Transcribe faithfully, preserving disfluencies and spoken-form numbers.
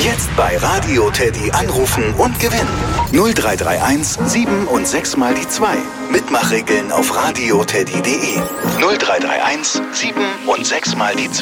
Jetzt bei Radio Teddy anrufen und gewinnen. null drei drei eins sieben und sechs mal die zwei. Mitmachregeln auf radioteddy punkt de. null drei drei eins sieben und sechs mal die zwei.